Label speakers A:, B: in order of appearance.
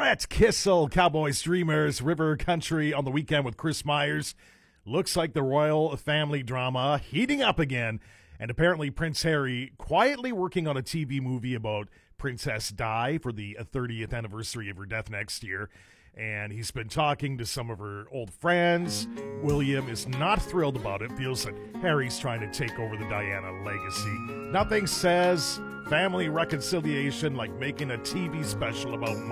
A: Brett Kissel, Cowboys Dreamers, River Country on the weekend with Chris Myers. Looks like the royal family drama heating up again. And apparently Prince Harry quietly working on a TV movie about Princess Di for the 30th anniversary of her death next year. And he's been talking to some of her old friends. William is not thrilled about it, feels that Harry's trying to take over the Diana legacy. Nothing says family reconciliation like making a TV special about